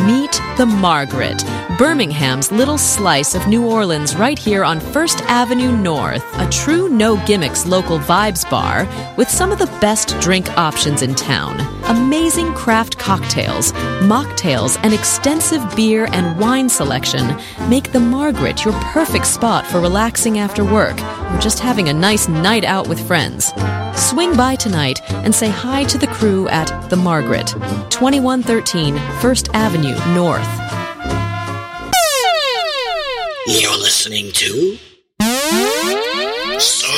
Meet the Margaret, Birmingham's little slice of New Orleans right here on First Avenue North, a true no-gimmicks local vibes bar with some of the best drink options in town. Amazing craft cocktails, mocktails, and extensive beer and wine selection make the Margaret your perfect spot for relaxing after work or just having a nice night out with friends. Swing by tonight and say hi to the crew at The Margaret, 2113 First Avenue North. You're listening to So